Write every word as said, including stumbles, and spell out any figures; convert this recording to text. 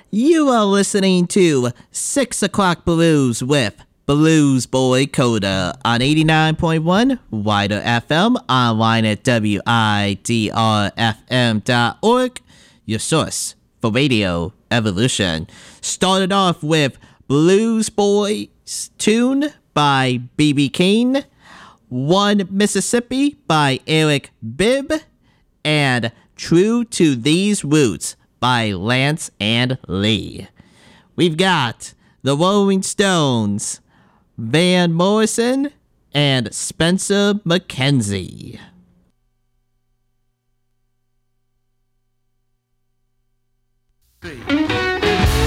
You are listening to six O'Clock Blues with Blues Boy Coda on eighty-nine point one Wider F M, online at W I D R F M dot org, your source for radio evolution. Started off with Blues Boy's Tune by B B King, One Mississippi by Eric Bibb, and True to These Roots by Lance and Lee. We've got the Rolling Stones, Van Morrison, and Spencer McKenzie. Three.